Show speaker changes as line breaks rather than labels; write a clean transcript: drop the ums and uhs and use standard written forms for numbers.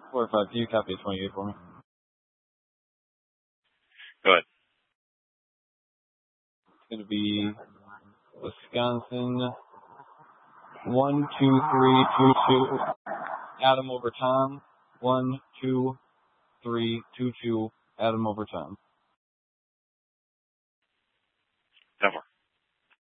4-5, can you copy 28 for me?
Go ahead.
It's going to be Wisconsin 1, 2, 3, 2, 2. Adam over Tom. 1, 2, 3, 2, 2. Adam over Tom.